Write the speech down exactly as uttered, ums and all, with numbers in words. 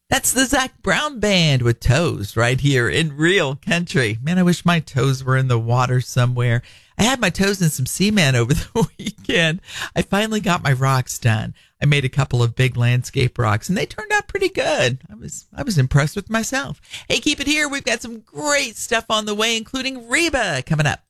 That's the Zach Brown Band with Toes right here in Real Country. Man, I wish my toes were in the water somewhere. I had my toes in some cement over the weekend. I finally got my rocks done. I made a couple of big landscape rocks, and they turned out pretty good. I was I was impressed with myself. Hey, keep it here. We've got some great stuff on the way, including Reba coming up.